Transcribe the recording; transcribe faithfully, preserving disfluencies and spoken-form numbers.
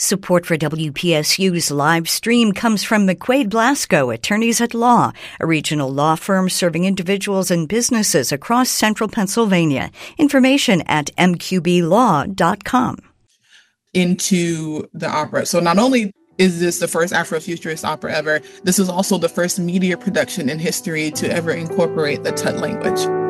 Support for W P S U's live stream comes from McQuaid Blasco, Attorneys at Law, a regional law firm serving individuals and businesses across central Pennsylvania. Information at m q b law dot com. Into the opera. So not only is this the first Afrofuturist opera ever, this is also the first media production in history to ever incorporate the Tut language.